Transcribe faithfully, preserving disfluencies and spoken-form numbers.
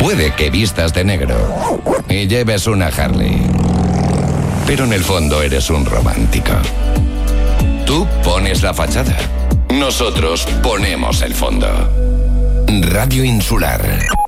Puede que vistas de negro y lleves una Harley, pero en el fondo eres un romántico. Tú pones la fachada, nosotros ponemos el fondo. Radio Insular.